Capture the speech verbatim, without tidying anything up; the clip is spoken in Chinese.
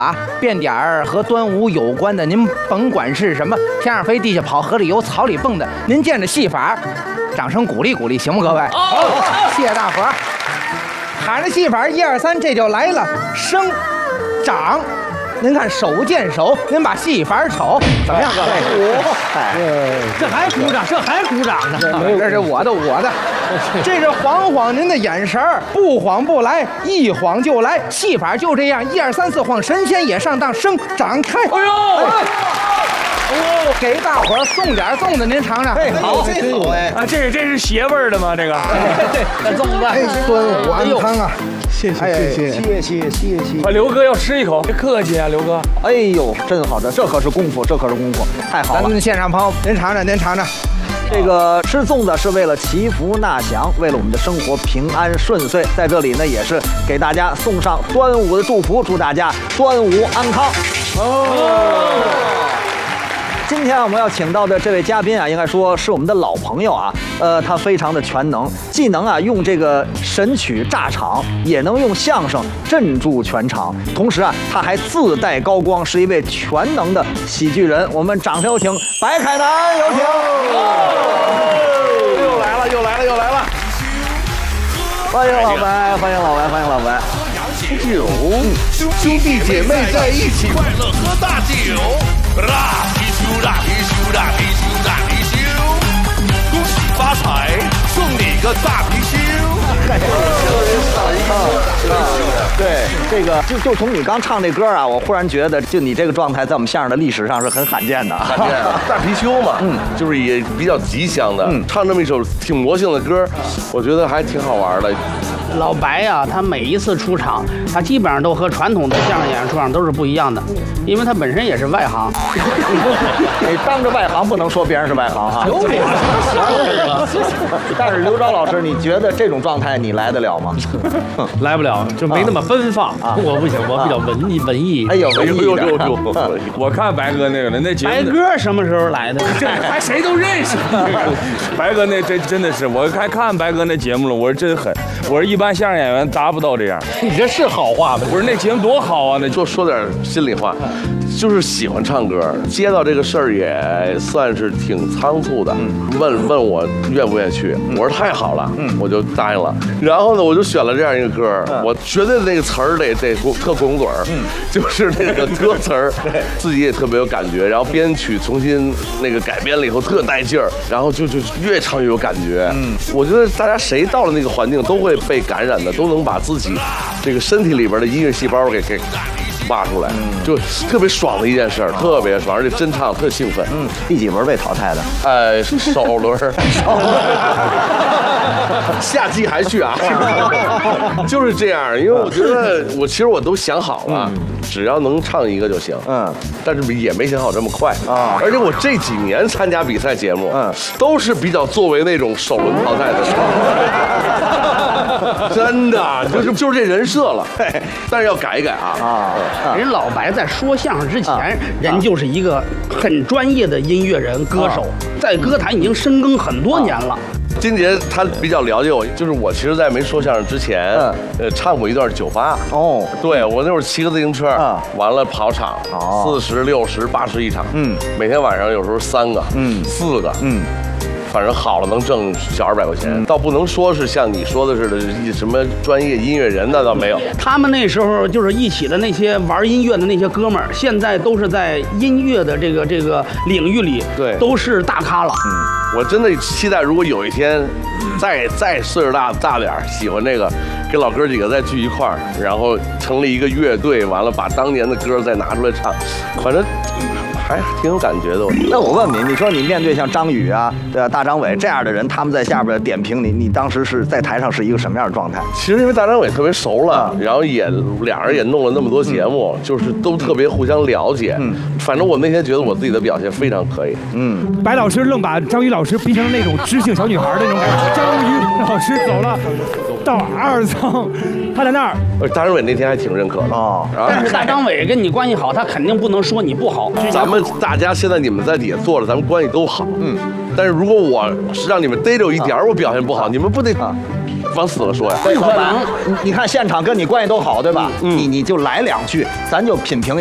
啊，变点儿和端午有关的，您甭管是什么，天上飞、地下跑、河里游、草里蹦的，您见着戏法，掌声鼓励鼓励，行吗，各位？好，谢谢大伙儿。喊着戏法，一二三，这就来了，升、掌。您看手见手，您把戏法瞅怎么样，各位？ 这还鼓掌，这还鼓掌呢？ 这是我的，我的，这是晃晃您的眼神儿，不晃不来，一晃就来。戏法就这样，一二三四晃，神仙也上当，升展开。哎呦！哦，给大伙儿送点粽子，您尝尝。 哎，好，真有哎！ 啊，这这是邪味儿的吗？这个？ 这粽子， 哎，端午安康啊！ 谢谢谢谢谢谢谢谢。 刘哥要吃一口，别客气啊，刘哥。 哎呦，真好的，这可是功夫，这可是功夫，太好了。 咱们现场朋友，您尝尝，您尝尝。 这个吃粽子是为了祈福纳祥，为了我们的生活平安顺遂。在这里呢，也是给大家送上端午的祝福，祝大家端午安康。哦。今天我们要请到的这位嘉宾啊，应该说是我们的老朋友啊。呃，他非常的全能，既能啊用这个神曲炸场，也能用相声镇住全场。同时啊，他还自带高光，是一位全能的喜剧人。我们掌声有请白凯南，有请。 哦，又来了，又来了，又来了！ 欢迎老白，欢迎老白，欢迎老白。 酒，兄弟姐妹在一起，快乐喝大酒。大貔貅，大貔貅，大貔貅，大貔貅，恭喜发财，送你个大貔貅。 对，这个就就从你刚唱这歌啊，我忽然觉得，就你这个状态，在我们相声的历史上是很罕见的。 罕见，大貔貅嘛，嗯，就是也比较吉祥的，嗯，唱这么一首挺魔性的歌，我觉得还挺好玩的。 老白呀、啊，他每一次出场，他基本上都和传统的相声演出上都是不一样的，因为他本身也是外行。 你当着外行不能说别人是外行啊。但是刘钊老师，你觉得这种状态你来得了吗？ 来不了，就没那么奔放啊！我不行，我比较文艺文艺。 哎呦，文艺呦呦呦！ 我看白哥那个了，那节目白哥什么时候来的？ 这还谁都认识。白哥那这真的是，我还看白哥那节目了，我说真狠，我说一般相声演员达不到这样。 你这是好话吗？ 我说那节目多好啊！那就说点心里话。就是喜欢唱歌，接到这个事儿也算是挺仓促的。嗯、问问我愿不愿意去，嗯、我说太好了，嗯、我就答应了。然后呢，我就选了这样一个歌，嗯、我绝对那个词儿得得特拱嘴儿，嗯、就是那个歌词儿，自己也特别有感觉。然后编曲重新那个改编了以后特带劲儿，然后就就越唱越有感觉。嗯，我觉得大家谁到了那个环境都会被感染的，都能把自己这个身体里边的音乐细胞给给。挖出来，就特别爽的一件事儿，特别爽，而且真唱特兴奋。 嗯，第几轮被淘汰的？ 呃，首轮。下季还去啊？就是这样，因为我觉得我其实我都想好了，只要能唱一个就行。嗯，但是也没想好这么快啊。而且我这几年参加比赛节目，嗯，都是比较作为那种首轮淘汰的。真的，就是就是这人设了。但是要改一改啊。啊。 人老白在说相声之前，啊、人就是一个很专业的音乐人、歌手，啊、在歌坛已经深耕很多年了。 金杰他比较了解我，就是我其实，在没说相声之前，嗯、呃，唱过一段酒吧。哦，对我那会儿骑个自行车，啊、完了跑场，四十六十八十一场，嗯，每天晚上有时候三个，嗯，四个，嗯。反正好了能挣小二百块钱，嗯、倒不能说是像你说的似的，什么专业音乐人那倒没有。 他们那时候就是一起的那些玩音乐的那些哥们儿，现在都是在音乐的这个这个领域里，对，都是大咖了。 嗯，我真的期待，如果有一天再再岁数大大点儿，喜欢这个，跟老哥几个再聚一块儿，然后成立一个乐队，完了把当年的歌再拿出来唱，反正。还挺有感觉的。 那我问你，你说你面对像张宇啊、对吧、大张伟这样的人，他们在下边点评你，你当时是在台上是一个什么样的状态？ 其实因为大张伟特别熟了，然后也俩人也弄了那么多节目，嗯、就是都特别互相了解。嗯，反正我那天觉得我自己的表现非常可以。 嗯，白老师愣把张宇老师逼成那种知性小女孩的那种感觉。张宇老师走了，到二层，他在那儿。 大张伟那天还挺认可的哦，但是大张伟跟你关系好，他肯定不能说你不好。 咱们大家现在你们在底下坐着，咱们关系都好。嗯， 但是如果我是让你们逮着一点儿我表现不好，你们不得往死了说呀？ 对，老板，你你看现场跟你关系都好，对吧？你你就来两句，咱就品评。